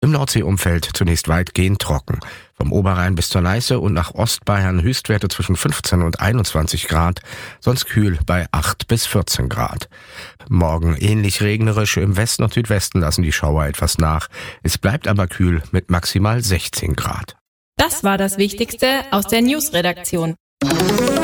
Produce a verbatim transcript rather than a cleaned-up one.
Im Nordseeumfeld zunächst weitgehend trocken. Vom Oberrhein bis zur Neiße und nach Ostbayern Höchstwerte zwischen fünfzehn und einundzwanzig Grad, sonst kühl bei acht bis vierzehn Grad. Morgen ähnlich regnerisch, im Westen und Südwesten lassen die Schauer etwas nach. Es bleibt aber kühl mit maximal sechzehn Grad. Das war das Wichtigste aus der News-Redaktion.